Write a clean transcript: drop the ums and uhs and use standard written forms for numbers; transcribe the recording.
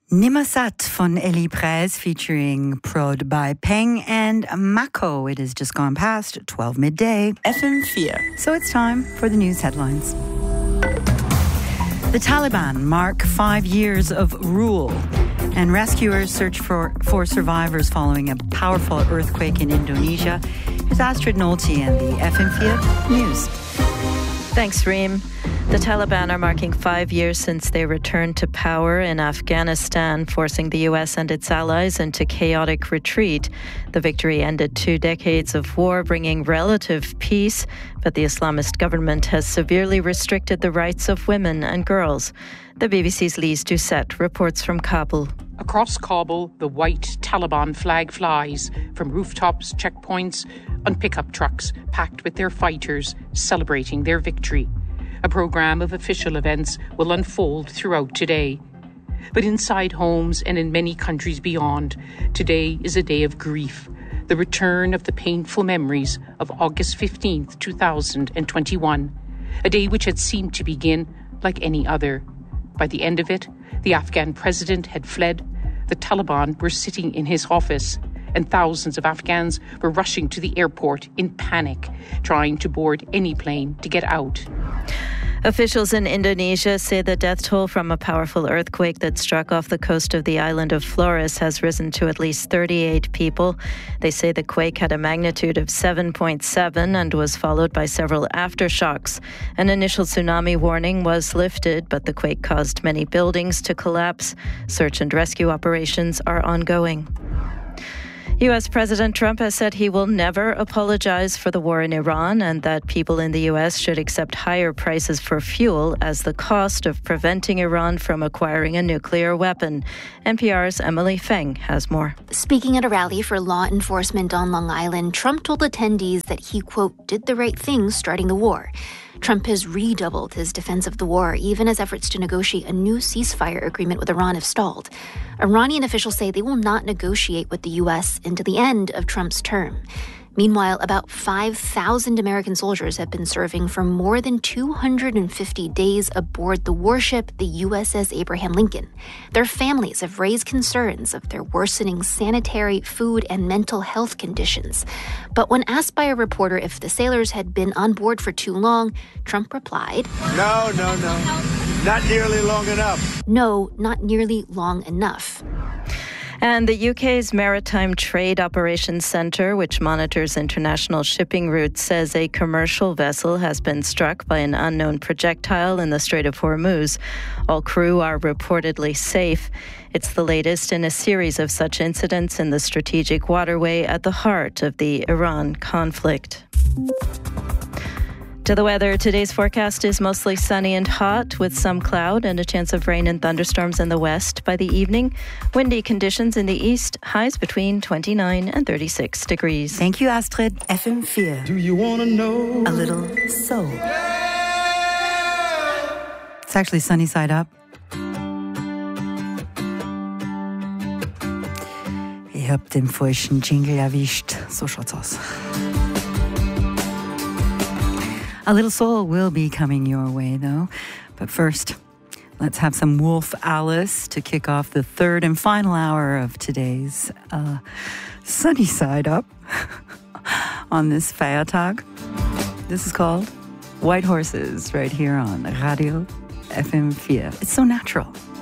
Nimmersatt von Elie Prez featuring Prod by Peng and Mako. It has just gone past 12 midday. FM4. So it's time for the news headlines. The Taliban mark 5 years of rule, and rescuers search for survivors following a powerful earthquake in Indonesia. Here's Astrid Nolte and the FM4 News. Thanks, Reem. The Taliban are marking 5 years since they returned to power in Afghanistan, forcing the U.S. and its allies into chaotic retreat. The victory ended 2 decades of war, bringing relative peace, but the Islamist government has severely restricted the rights of women and girls. The BBC's Lise Doucette reports from Kabul. Across Kabul, the white Taliban flag flies from rooftops, checkpoints, on pickup trucks packed with their fighters celebrating their victory. A programme of official events will unfold throughout today. But inside homes and in many countries beyond, today is a day of grief, the return of the painful memories of August 15th, 2021, a day which had seemed to begin like any other. By the end of it, the Afghan president had fled, the Taliban were sitting in his office, and thousands of Afghans were rushing to the airport in panic, trying to board any plane to get out. Officials in Indonesia say the death toll from a powerful earthquake that struck off the coast of the island of Flores has risen to at least 38 people. They say the quake had a magnitude of 7.7 and was followed by several aftershocks. An initial tsunami warning was lifted, but the quake caused many buildings to collapse. Search and rescue operations are ongoing. U.S. President Trump has said he will never apologize for the war in Iran and that people in the U.S. should accept higher prices for fuel as the cost of preventing Iran from acquiring a nuclear weapon. NPR's Emily Feng has more. Speaking at a rally for law enforcement on Long Island, Trump told attendees that he, quote, did the right thing starting the war. Trump has redoubled his defense of the war, even as efforts to negotiate a new ceasefire agreement with Iran have stalled. Iranian officials say they will not negotiate with the U.S. into the end of Trump's term. Meanwhile, about 5,000 American soldiers have been serving for more than 250 days aboard the warship, the USS Abraham Lincoln. Their families have raised concerns of their worsening sanitary, food, and mental health conditions. But when asked by a reporter if the sailors had been on board for too long, Trump replied, No. Not nearly long enough. No, not nearly long enough. And the UK's Maritime Trade Operations Centre, which monitors international shipping routes, says a commercial vessel has been struck by an unknown projectile in the Strait of Hormuz. All crew are reportedly safe. It's the latest in a series of such incidents in the strategic waterway at the heart of the Iran conflict. To the weather, today's forecast is mostly sunny and hot with some cloud and a chance of rain and thunderstorms in the west by the evening. Windy conditions in the east, highs between 29 and 36 degrees. Thank you, Astrid. FM4. Do you want to know? A little soul. It's actually sunny side up. Ihr habt den falschen Jingle erwischt. So schaut's aus. A little soul will be coming your way, though. But first, let's have some Wolf Alice to kick off the third and final hour of today's sunny side up on this Feiertag. This is called White Horses right here on Radio FM4. It's so natural.